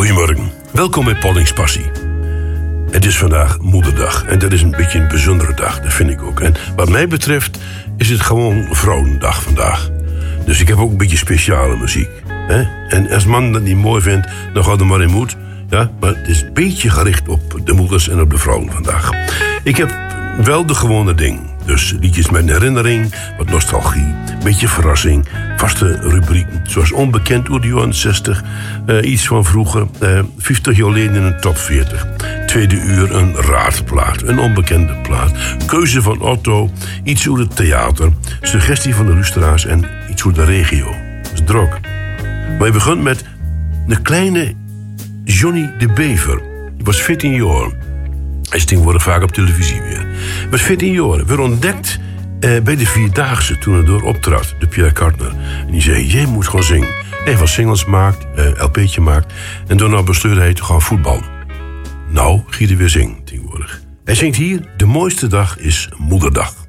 Goedemorgen, welkom bij Pollings Passie. Het is vandaag Moederdag en dat is een beetje een bijzondere dag, dat vind ik ook. En wat mij betreft is het gewoon Vrouwendag vandaag. Dus ik heb ook een beetje speciale muziek. Hè? En als man dat niet mooi vindt, dan gaat er maar in moed. Ja? Maar het is een beetje gericht op de moeders en op de vrouwen vandaag. Ik heb wel de gewone ding. Dus liedjes met een herinnering, wat nostalgie, een beetje verrassing, vaste rubrieken, zoals Onbekend uit de jaren 60, iets van vroeger, 50 jaar geleden in een top 40. Tweede uur een raadplaat, een onbekende plaat, keuze van Otto, iets uit het theater, suggestie van de luisteraars en iets uit de regio. Dat is druk. Maar je begint met een kleine Johnny de Bever. Die was 14 jaar. Hij is tegenwoordig vaak op televisie weer. Hij was 14 jaar. Werd ontdekt bij de Vierdaagse toen hij door optrad, de Pierre Kartner. En die zei, jij moet gewoon zingen. Hij wat singles maakt, LP'tje maakt. En daarna besloot hij te gaan voetballen. Nou, giet hij weer zingen tegenwoordig. Hij zingt hier, de mooiste dag is Moederdag.